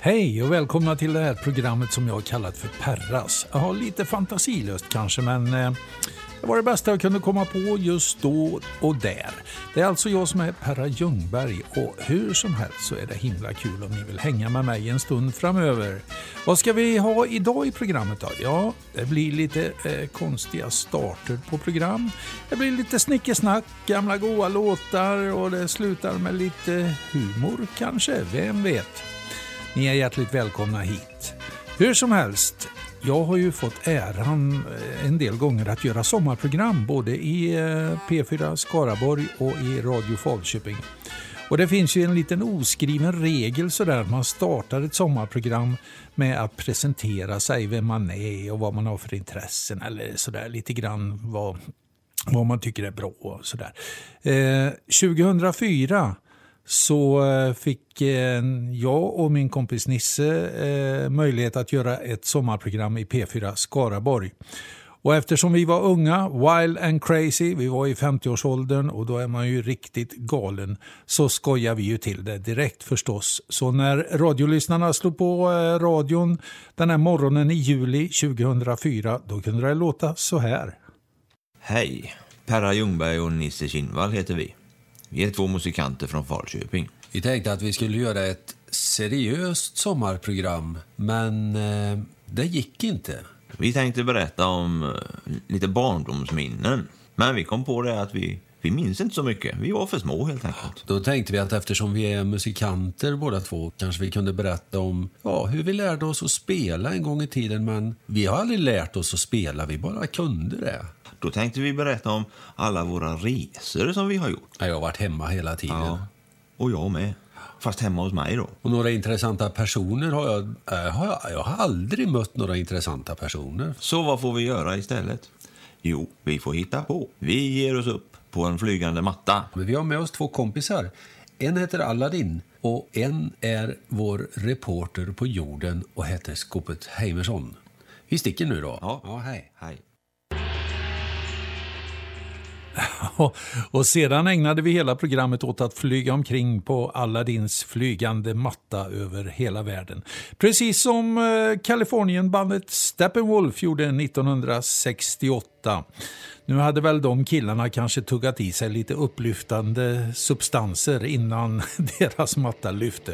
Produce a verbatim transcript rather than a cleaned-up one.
Hej och välkomna till det här programmet som jag har kallat för Perras. Jag har lite fantasilöst kanske, men eh, det var det bästa jag kunde komma på just då och där. Det är alltså jag som är Perra Ljungberg, och hur som helst så är det himla kul om ni vill hänga med mig en stund framöver. Vad ska vi ha idag i programmet då? Ja, det blir lite eh, konstiga starter på program. Det blir lite snickesnack, gamla goa låtar, och det slutar med lite humor kanske, vem vet. Ni är hjärtligt välkomna hit. Hur som helst, jag har ju fått äran en del gånger att göra sommarprogram både i P fyra Skaraborg och i Radio Falköping. Och det finns ju en liten oskriven regel sådär, man startar ett sommarprogram med att presentera sig, vem man är och vad man har för intressen, eller sådär lite grann vad, vad man tycker är bra och sådär. Eh, tjugohundrafyra så fick jag och min kompis Nisse möjlighet att göra ett sommarprogram i P fyra Skaraborg. Och eftersom vi var unga, wild and crazy, vi var i femtioårsåldern och då är man ju riktigt galen, så skojar vi ju till det direkt förstås. Så när radiolyssnarna slog på radion den här morgonen i juli tjugohundrafyra, då kunde det låta så här. Hej, Perra Ljungberg och Nisse Kinnvall heter vi. Vi är två musikanter från Falköping. Vi tänkte att vi skulle göra ett seriöst sommarprogram, men eh, det gick inte. Vi tänkte berätta om eh, lite barndomsminnen. Men vi kom på det att vi, vi minns inte så mycket. Vi var för små helt enkelt. Då tänkte vi att eftersom vi är musikanter båda två, kanske vi kunde berätta om ja, hur vi lärde oss att spela en gång i tiden. Men vi har aldrig lärt oss att spela, vi bara kunde det. Då tänkte vi berätta om alla våra resor som vi har gjort. Jag har varit hemma hela tiden. Ja, och jag med. Fast hemma hos mig då. Och några intressanta personer har jag, äh, har jag... Jag har aldrig mött några intressanta personer. Så vad får vi göra istället? Jo, vi får hitta på. Vi ger oss upp på en flygande matta. Men vi har med oss två kompisar. En heter Aladdin och en är vår reporter på jorden och heter Skopet Heimersson. Vi sticker nu då. Ja, ja hej. Hej. Och sedan ägnade vi hela programmet åt att flyga omkring på Aladdins flygande matta över hela världen. Precis som Kalifornienbandet Steppenwolf gjorde nittonhundrasextioåtta. Nu hade väl de killarna kanske tuggat i sig lite upplyftande substanser innan deras matta lyfte.